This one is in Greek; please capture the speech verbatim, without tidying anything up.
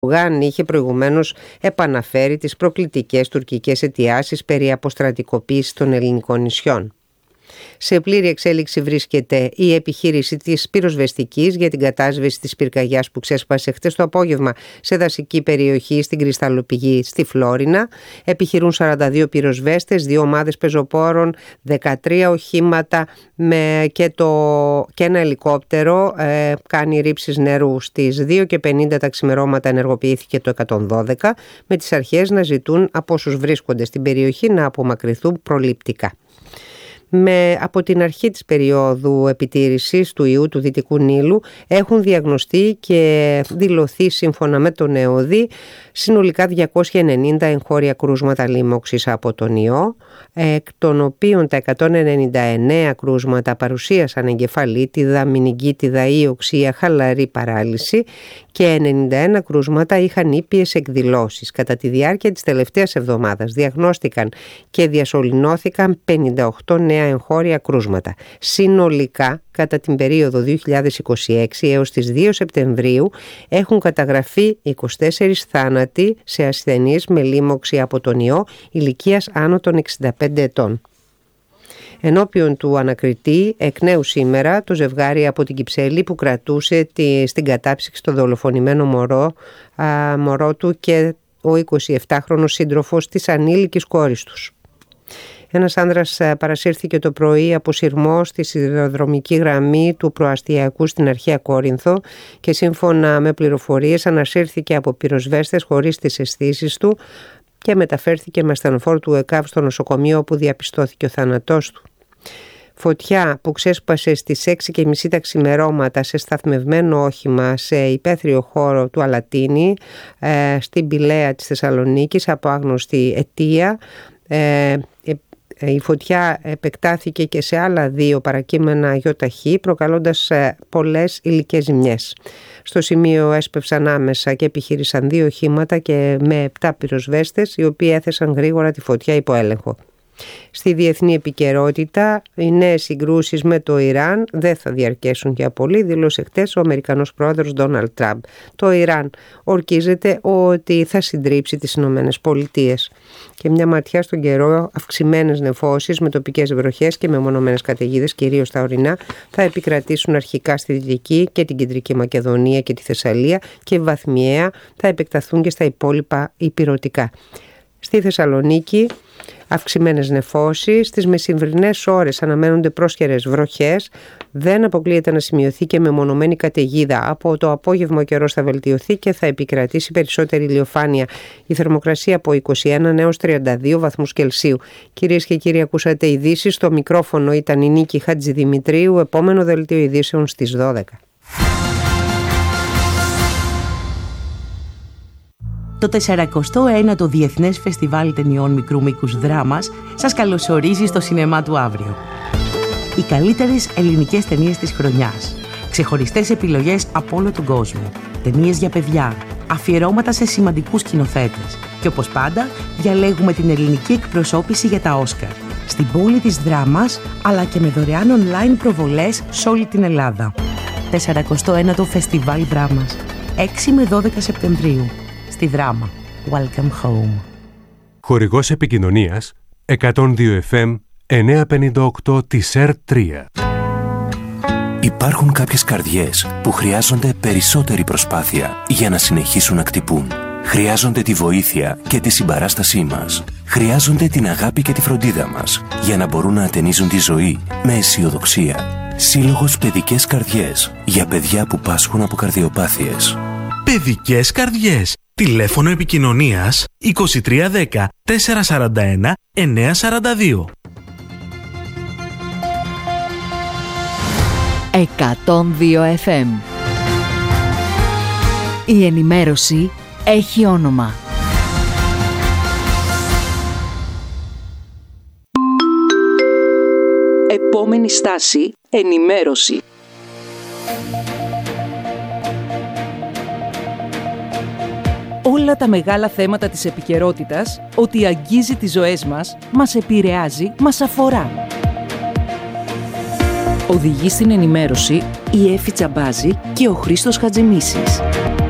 Ερντογάν είχε προηγουμένως επαναφέρει τις προκλητικές τουρκικές αιτιάσεις περί αποστρατικοποίησης των ελληνικών νησιών. Σε πλήρη εξέλιξη βρίσκεται η επιχείρηση της πυροσβεστικής για την κατάσβεση της πυρκαγιάς που ξέσπασε χτες το απόγευμα σε δασική περιοχή στην Κρυσταλλοπηγή στη Φλόρινα. Επιχειρούν σαράντα δύο πυροσβέστες, δύο ομάδες πεζοπόρων, δεκατρία οχήματα με και, το, και ένα ελικόπτερο ε, κάνει ρήψεις νερού. Στις δύο και πενήντα τα ξημερώματα ενεργοποιήθηκε το εκατόν δώδεκα, με τις αρχές να ζητούν από όσους βρίσκονται στην περιοχή να απομακρυνθούν προληπτικά. Με, από την αρχή της περίοδου επιτήρησης του ιού του Δυτικού Νείλου έχουν διαγνωστεί και δηλωθεί σύμφωνα με τον ΕΟΔΗ συνολικά διακόσια ενενήντα εγχώρια κρούσματα λίμωξης από τον ιό, εκ των οποίων τα εκατόν ενενήντα εννέα κρούσματα παρουσίασαν εγκεφαλίτιδα, μηνυγκίτιδα ή οξεία χαλαρή παράλυση και ενενήντα ένα κρούσματα είχαν ήπιες εκδηλώσεις. Κατά τη διάρκεια της τελευταίας εβδομάδας διαγνώστηκαν και διασωληνώθηκαν πενήντα οκτώ νέα εγχώρια κρούσματα. Συνολικά, κατά την περίοδο δύο χιλιάδες είκοσι έξι έως τις δύο Σεπτεμβρίου έχουν καταγραφεί είκοσι τέσσερις θάνατοι σε ασθενείς με λίμωξη από τον ιό ηλικίας άνω των εξήντα πέντε ετών. Ενώπιον του ανακριτή, εκ νέου σήμερα, το ζευγάρι από την Κυψέλη που κρατούσε τη, στην κατάψυξη το δολοφονημένο μωρό, α, μωρό του και ο εικοσιεπτάχρονος σύντροφος της ανήλικης κόρης τους. Ένας άνδρας παρασύρθηκε το πρωί από σειρμό στη σιδηροδρομική γραμμή του προαστιακού στην αρχαία Κόρινθο και σύμφωνα με πληροφορίες ανασύρθηκε από πυροσβέστες χωρίς τις αισθήσεις του και μεταφέρθηκε με ασθενοφόρο του ΕΚΑΒ στο νοσοκομείο όπου διαπιστώθηκε ο θάνατός του. Φωτιά που ξέσπασε στις έξι και μισή τα ξημερώματα σε σταθμευμένο όχημα σε υπαίθριο χώρο του Αλατίνη ε, στην Πηλαία της Θεσσαλονίκης από άγνωστη αιτία. Ε, Η φωτιά επεκτάθηκε και σε άλλα δύο παρακείμενα γιοταχή, προκαλώντας πολλές υλικές ζημιές. Στο σημείο έσπευσαν άμεσα και επιχείρησαν δύο οχήματα και με επτά πυροσβέστες, οι οποίοι έθεσαν γρήγορα τη φωτιά υπό έλεγχο. Στη διεθνή επικαιρότητα, οι νέες συγκρούσεις με το Ιράν δεν θα διαρκέσουν για πολύ, δήλωσε χτες ο Αμερικανός πρόεδρος Ντόναλντ Τραμπ. Το Ιράν ορκίζεται ότι θα συντρίψει τις Ηνωμένες Πολιτείες. Και μια ματιά στον καιρό, αυξημένες νεφώσεις με τοπικές βροχές και μεμονωμένες καταιγίδες, κυρίως στα ορεινά, θα επικρατήσουν αρχικά στη Δυτική και την Κεντρική Μακεδονία και τη Θεσσαλία και βαθμιαία θα επεκταθούν και στα υπόλοιπα ηπειρωτικά. Στη Θεσσαλονίκη, αυξημένες νεφώσεις, στις μεσημβρινές ώρες αναμένονται πρόσχερες βροχές, δεν αποκλείεται να σημειωθεί και μεμονωμένη καταιγίδα. Από το απόγευμα ο καιρός θα βελτιωθεί και θα επικρατήσει περισσότερη ηλιοφάνεια. Η θερμοκρασία από είκοσι ένα έως τριάντα δύο βαθμούς Κελσίου. Κυρίες και κύριοι, ακούσατε ειδήσεις. Στο μικρόφωνο ήταν η Νίκη Χατζηδημητρίου. Επόμενο δελτίο ειδήσεων στις δώδεκα. Το τεσσαρακοστό ένατο Διεθνές Φεστιβάλ Ταινιών Μικρού Μήκους Δράμας σας καλωσορίζει στο σινεμά του αύριο. Οι καλύτερες ελληνικές ταινίες της χρονιάς. Ξεχωριστές επιλογές από όλο τον κόσμο. Ταινίες για παιδιά. Αφιερώματα σε σημαντικούς σκηνοθέτες. Και όπως πάντα, διαλέγουμε την ελληνική εκπροσώπηση για τα Όσκαρ. Στην πόλη της Δράμας, αλλά και με δωρεάν online προβολές σε όλη την Ελλάδα. τεσσαρακοστό ένατο Φεστιβάλ Δράμας. έξι με δώδεκα Σεπτεμβρίου. Στη Δράμα. Welcome home. Χορηγός επικοινωνίας εκατόν δύο εφ εμ εννιακόσια πενήντα οκτώ της ερ τρία. Υπάρχουν κάποιες καρδιές που χρειάζονται περισσότερη προσπάθεια για να συνεχίσουν να χτυπούν. Χρειάζονται τη βοήθεια και τη συμπαράστασή μας. Χρειάζονται την αγάπη και τη φροντίδα μας για να μπορούν να ατενίζουν τη ζωή με αισιοδοξία. Σύλλογος Παιδικές Καρδιές για παιδιά που πάσχουν από καρδιοπάθειες. Παιδικές Καρδιές. Τηλέφωνο επικοινωνίας είκοσι τρία δέκα τετρακόσια σαράντα ένα εννιακόσια σαράντα δύο. εκατόν δύο εφ εμ. Η ενημέρωση έχει όνομα. Επόμενη στάση, ενημέρωση. Όλα τα μεγάλα θέματα της επικαιρότητας, ότι αγγίζει τις ζωές μας, μας επηρεάζει, μας αφορά. Οδηγεί στην ενημέρωση η Έφη Τσαμπάζη και ο Χρήστος Χατζημίσης.